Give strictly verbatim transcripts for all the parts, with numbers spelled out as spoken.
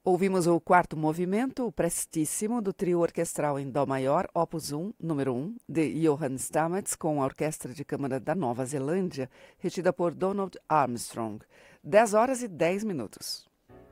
Ouvimos o quarto movimento, o Prestíssimo, do trio orquestral em Dó maior, Opus um, número um, de Johann Stamitz, com a Orquestra de Câmara da Nova Zelândia, regida por Donald Armstrong. dez horas e dez minutos.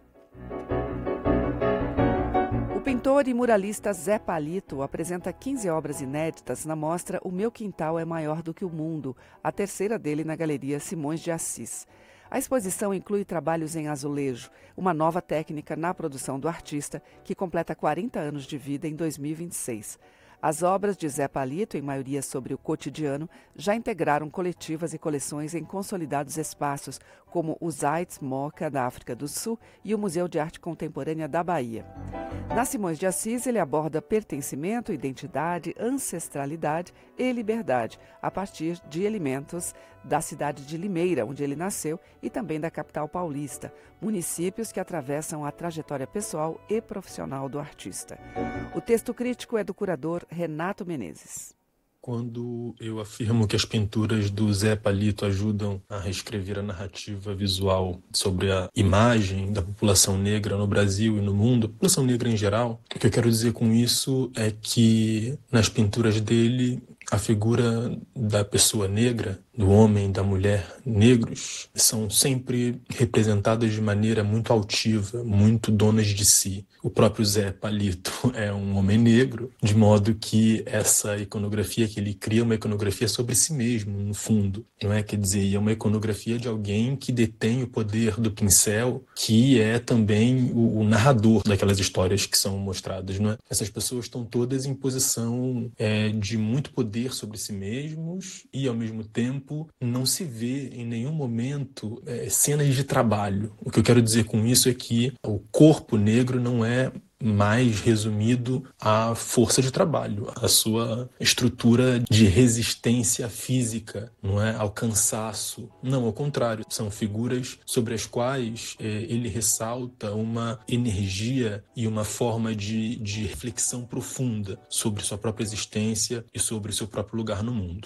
O pintor e muralista Zé Palito apresenta quinze obras inéditas na mostra O Meu Quintal é Maior do que o Mundo, a terceira dele na Galeria Simões de Assis. A exposição inclui trabalhos em azulejo, uma nova técnica na produção do artista, que completa quarenta anos de vida em dois mil e vinte e seis. As obras de Zé Palito, em maioria sobre o cotidiano, já integraram coletivas e coleções em consolidados espaços, como o Zeitz Moca, da África do Sul, e o Museu de Arte Contemporânea da Bahia. Na Simões de Assis, ele aborda pertencimento, identidade, ancestralidade e liberdade, a partir de elementos da cidade de Limeira, onde ele nasceu, e também da capital paulista, municípios que atravessam a trajetória pessoal e profissional do artista. O texto crítico é do curador Renato Menezes. Quando eu afirmo que as pinturas do Zé Palito ajudam a reescrever a narrativa visual sobre a imagem da população negra no Brasil e no mundo, população negra em geral, o que eu quero dizer com isso é que nas pinturas dele a figura da pessoa negra, do homem, da mulher negros, são sempre representadas de maneira muito altiva, muito donas de si. O próprio Zé Palito é um homem negro, de modo que essa iconografia que ele cria é uma iconografia sobre si mesmo, no fundo. Não é? Quer dizer, é uma iconografia de alguém que detém o poder do pincel, que é também o, o narrador daquelas histórias que são mostradas. Não é? Essas pessoas estão todas em posição é, de muito poder sobre si mesmos e, ao mesmo tempo, não se vê em nenhum momento é, cenas de trabalho. O que eu quero dizer com isso é que o corpo negro não é mais resumido à força de trabalho, à sua estrutura de resistência física, não é? Ao cansaço. Não, ao contrário, são figuras sobre as quais é, ele ressalta uma energia e uma forma de, de reflexão profunda sobre sua própria existência e sobre seu próprio lugar no mundo.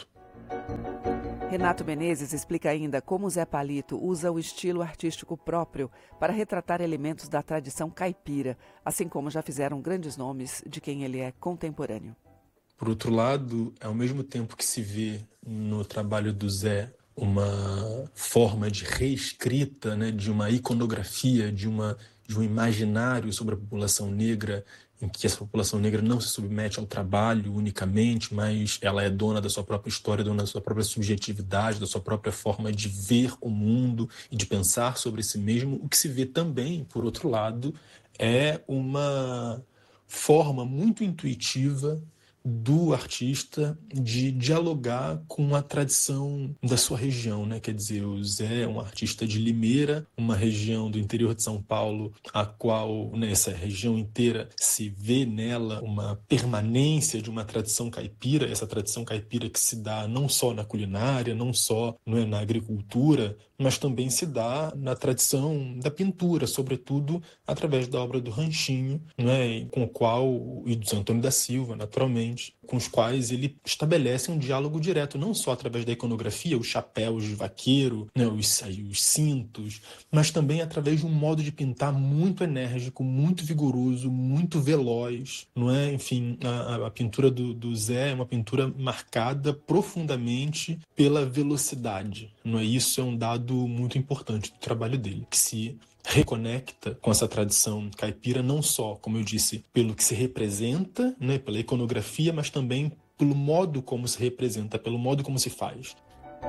Renato Menezes explica ainda como Zé Palito usa o estilo artístico próprio para retratar elementos da tradição caipira, assim como já fizeram grandes nomes de quem ele é contemporâneo. Por outro lado, ao mesmo tempo que se vê no trabalho do Zé uma forma de reescrita, né, de uma iconografia, de, uma, de um imaginário sobre a população negra, em que essa população negra não se submete ao trabalho unicamente, mas ela é dona da sua própria história, dona da sua própria subjetividade, da sua própria forma de ver o mundo e de pensar sobre si mesmo. O que se vê também, por outro lado, é uma forma muito intuitiva do artista de dialogar com a tradição da sua região, né? Quer dizer, o Zé é um artista de Limeira, uma região do interior de São Paulo, a qual, nessa região inteira, se vê nela uma permanência de uma tradição caipira, essa tradição caipira que se dá não só na culinária, não só não é, na agricultura, mas também se dá na tradição da pintura, sobretudo através da obra do Ranchinho, não é? Com o qual, e do Antônio da Silva, naturalmente, com os quais ele estabelece um diálogo direto, não só através da iconografia, os chapéus de vaqueiro, né, os, os cintos, mas também através de um modo de pintar muito enérgico, muito vigoroso, muito veloz, não é? Enfim, a, a pintura do, do Zé é uma pintura marcada profundamente pela velocidade, não é? Isso é um dado muito importante do trabalho dele, que se reconecta com essa tradição caipira, não só, como eu disse, pelo que se representa, né, pela iconografia, mas também pelo modo como se representa, pelo modo como se faz.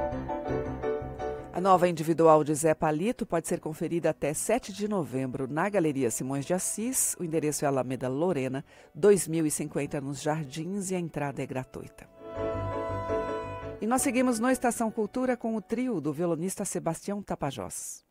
A nova individual de Zé Palito pode ser conferida até sete de novembro na Galeria Simões de Assis. O endereço é Alameda Lorena, dois mil e cinquenta nos Jardins, e a entrada é gratuita. E nós seguimos no Estação Cultura com o trio do violonista Sebastião Tapajós.